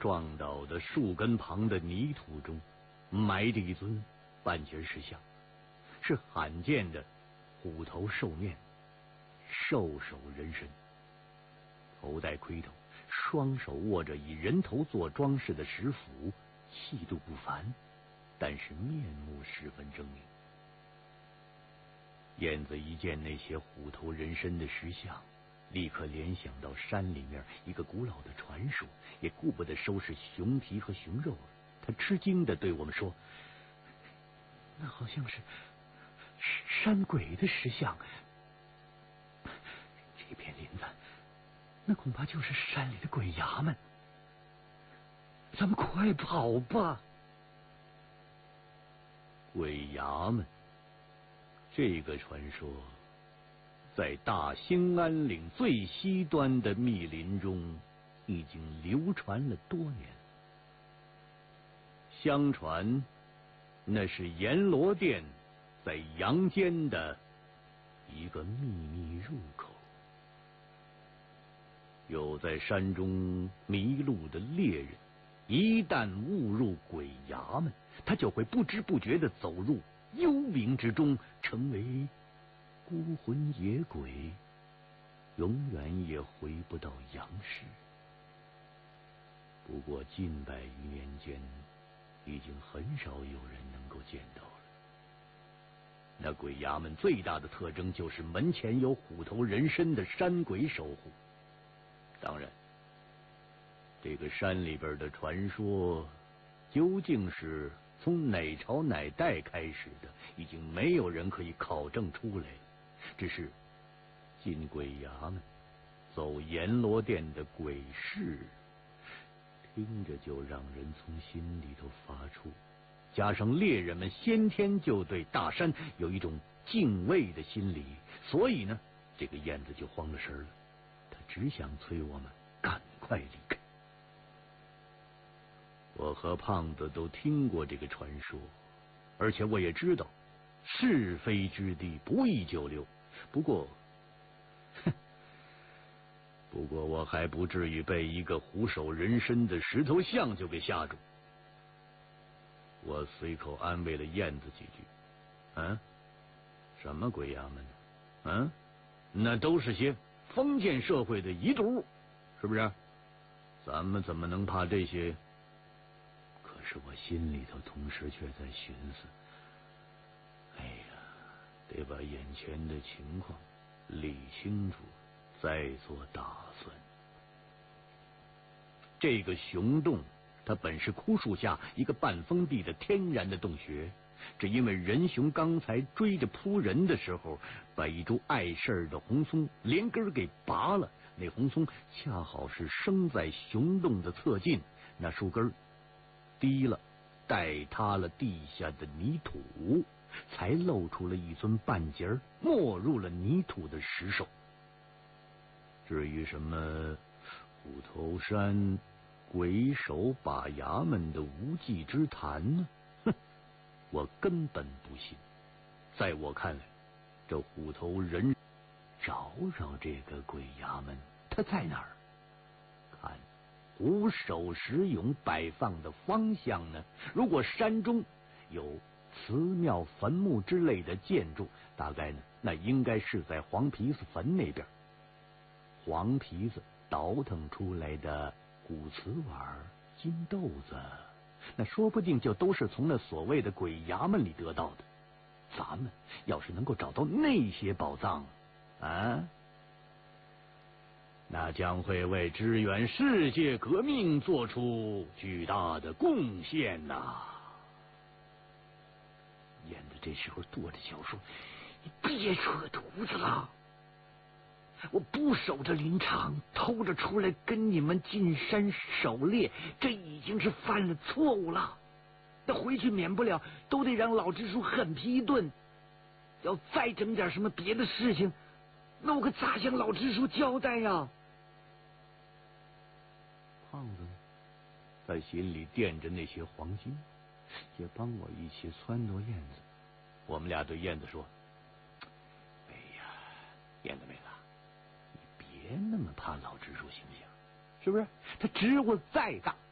撞倒的树根旁的泥土中，埋着一尊半截石像，是罕见的虎头兽面，兽首人身，头戴盔头，双手握着以人头做装饰的石斧，气度不凡，但是面目十分狰狞。燕子一见那些虎头人身的石像，立刻联想到山里面一个古老的传说，也顾不得收拾熊皮和熊肉，他吃惊地对我们说：“那好像是山鬼的石像，这片林子，那恐怕就是山里的鬼衙门。咱们快跑吧！”鬼衙门这个传说，在大兴安岭最西端的密林中已经流传了多年。相传，那是阎罗殿在阳间的一个秘密入口。有在山中迷路的猎人，一旦误入鬼衙门，他就会不知不觉地走入幽冥之中，成为孤魂野鬼，永远也回不到阳世。不过近百余年间，已经很少有人能够见到了。那鬼衙门最大的特征就是门前有虎头人身的山鬼守护。当然，这个山里边的传说究竟是从哪朝哪代开始的，已经没有人可以考证出来。只是进鬼衙门、走阎罗殿的鬼事，听着就让人从心里头发怵。加上猎人们先天就对大山有一种敬畏的心理，所以呢，这个燕子就慌了神了。他只想催我们赶快离开。我和胖子都听过这个传说，而且我也知道是非之地不宜久留。不过我还不至于被一个虎首人身的石头像就给吓住。我随口安慰了燕子几句。什么鬼衙门？那都是些封建社会的遗毒，是不是？咱们怎么能怕这些？可是我心里头同时却在寻思，哎呀，得把眼前的情况理清楚，再做打算。这个熊洞，它本是枯树下一个半封闭的天然的洞穴，只因为仁雄刚才追着扑人的时候，把一株碍事的红松连根给拔了。那红松恰好是生在熊洞的侧近，那树根低了，带塌了地下的泥土，才露出了一尊半截没入了泥土的石兽。至于什么虎头山鬼手把衙门的无稽之谈呢？我根本不信。在我看来，这虎头人找这个鬼衙门，他在哪儿？看虎首石俑摆放的方向呢？如果山中有祠庙坟墓之类的建筑，大概呢，那应该是在黄皮子坟那边。黄皮子倒腾出来的古瓷碗、金豆子，那说不定就都是从那所谓的鬼衙门里得到的。咱们要是能够找到那些宝藏那将会为支援世界革命做出巨大的贡献呐！燕子这时候跺着脚说：“你别扯犊子了！我不守着林场，偷着出来跟你们进山狩猎，这已经是犯了错误了。那回去免不了都得让老支书狠批一顿。要再整点什么别的事情，那我可咋向老支书交代呀？”胖子呢，在心里惦着那些黄金，也帮我一起撺掇燕子。我们俩对燕子说：“哎呀，燕子妹子，你别那么怕老支书行不行？是不是？他职务再大，